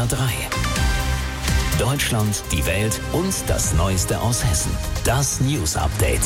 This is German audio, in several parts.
HR3. Deutschland, die Welt und das Neueste aus Hessen. Das News Update.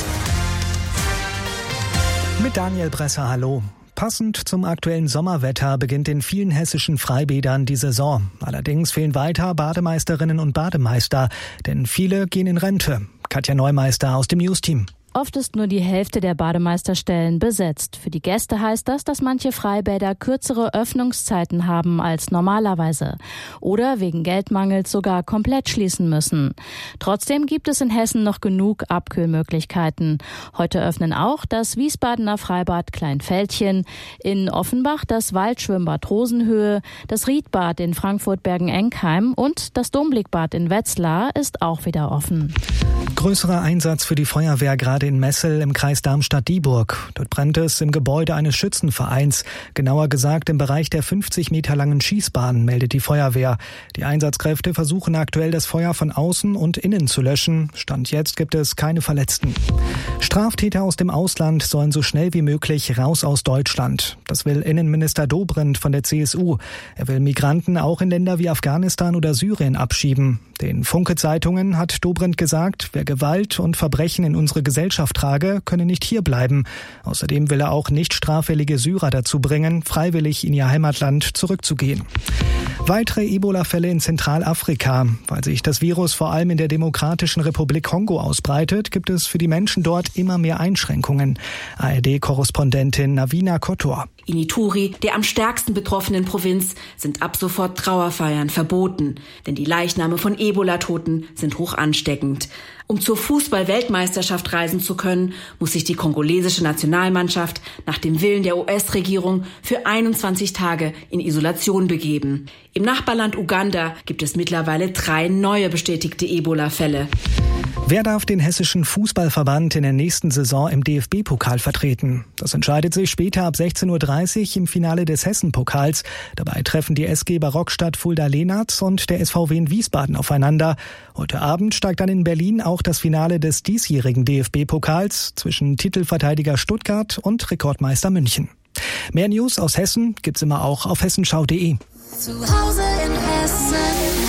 Mit Daniel Bresser, hallo. Passend zum aktuellen Sommerwetter beginnt in vielen hessischen Freibädern die Saison. Allerdings fehlen weiter Bademeisterinnen und Bademeister, denn viele gehen in Rente. Katja Neumeister aus dem News-Team. Oft ist nur die Hälfte der Bademeisterstellen besetzt. Für die Gäste heißt das, dass manche Freibäder kürzere Öffnungszeiten haben als normalerweise oder wegen Geldmangels sogar komplett schließen müssen. Trotzdem gibt es in Hessen noch genug Abkühlmöglichkeiten. Heute öffnen auch das Wiesbadener Freibad Kleinfeldchen, in Offenbach das Waldschwimmbad Rosenhöhe, das Riedbad in Frankfurt-Bergen-Enkheim und das Domblickbad in Wetzlar ist auch wieder offen. Größerer Einsatz für die Feuerwehr gerade in Messel im Kreis Darmstadt-Dieburg. Dort brennt es im Gebäude eines Schützenvereins. Genauer gesagt im Bereich der 50 Meter langen Schießbahn, meldet die Feuerwehr. Die Einsatzkräfte versuchen aktuell das Feuer von außen und innen zu löschen. Stand jetzt gibt es keine Verletzten. Straftäter aus dem Ausland sollen so schnell wie möglich raus aus Deutschland. Das will Innenminister Dobrindt von der CSU. Er will Migranten auch in Länder wie Afghanistan oder Syrien abschieben. Den Funke-Zeitungen hat Dobrindt gesagt, wer Gewalt und Verbrechen in unsere Gesellschaft trage, könne nicht hierbleiben. Außerdem will er auch nicht straffällige Syrer dazu bringen, freiwillig in ihr Heimatland zurückzugehen. Weitere Ebola-Fälle in Zentralafrika. Weil sich das Virus vor allem in der Demokratischen Republik Kongo ausbreitet, gibt es für die Menschen dort immer mehr Einschränkungen. ARD-Korrespondentin Navina Kotor. In Ituri, der am stärksten betroffenen Provinz, sind ab sofort Trauerfeiern verboten. Denn die Leichname von Ebola-Toten sind hoch ansteckend. Um zur Fußball-Weltmeisterschaft reisen zu können, muss sich die kongolesische Nationalmannschaft nach dem Willen der US-Regierung für 21 Tage in Isolation begeben. Im Nachbarland Uganda gibt es mittlerweile 3 neue bestätigte Ebola-Fälle. Wer darf den hessischen Fußballverband in der nächsten Saison im DFB-Pokal vertreten? Das entscheidet sich später ab 16:30 Uhr im Finale des Hessen-Pokals. Dabei treffen die SG Barockstadt Fulda-Lenaz und der SVW in Wiesbaden aufeinander. Heute Abend steigt dann in Berlin auch das Finale des diesjährigen DFB-Pokals zwischen Titelverteidiger Stuttgart und Rekordmeister München. Mehr News aus Hessen gibt's immer auch auf hessenschau.de. Zu Hause in Hessen.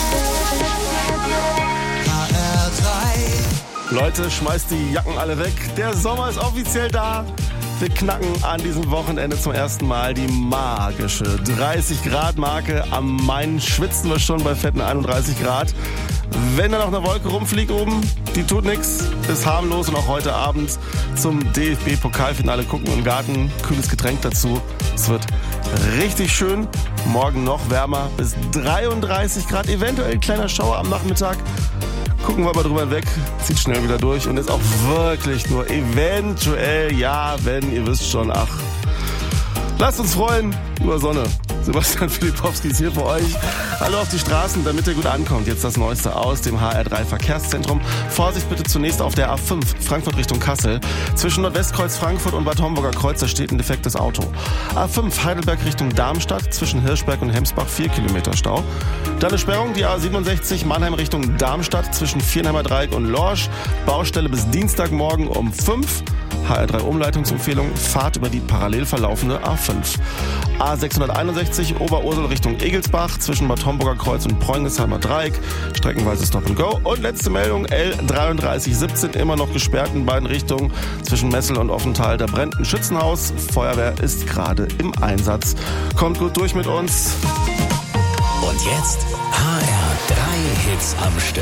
Leute, schmeißt die Jacken alle weg. Der Sommer ist offiziell da. Wir knacken an diesem Wochenende zum ersten Mal die magische 30-Grad-Marke. Am Main schwitzen wir schon bei fetten 31 Grad. Wenn da noch eine Wolke rumfliegt oben, die tut nichts, ist harmlos. Und auch heute Abend zum DFB-Pokalfinale gucken im Garten. Kühles Getränk dazu. Es wird richtig schön. Morgen noch wärmer bis 33 Grad. Eventuell ein kleiner Schauer am Nachmittag. Gucken wir mal drüber hinweg, zieht schnell wieder durch und ist auch wirklich nur eventuell, ja, wenn, ihr wisst schon, ach. Lasst uns freuen über Sonne. Sebastian Filipowski ist hier für euch. Hallo auf die Straßen, damit ihr gut ankommt. Jetzt das Neueste aus dem HR3 Verkehrszentrum. Vorsicht bitte zunächst auf der A5, Frankfurt Richtung Kassel. Zwischen Nordwestkreuz Frankfurt und Bad Homburger Kreuz, da steht ein defektes Auto. A5, Heidelberg Richtung Darmstadt, zwischen Hirschberg und Hemsbach 4 Kilometer Stau. Dann eine Sperrung, die A67, Mannheim Richtung Darmstadt, zwischen Vierenheimer Dreieck und Lorsch. Baustelle bis Dienstagmorgen um 5. HR3 Umleitungsempfehlung, Fahrt über die parallel verlaufende A5. A661 Oberursel Richtung Egelsbach zwischen Bad Homburger Kreuz und Preungesheimer Dreieck. Streckenweise Stop and Go. Und letzte Meldung, L3317 immer noch gesperrt in beiden Richtungen zwischen Messel und Offenthal. Da brennt ein Schützenhaus. Feuerwehr ist gerade im Einsatz. Kommt gut durch mit uns. Und jetzt HR3 Hits am Stück.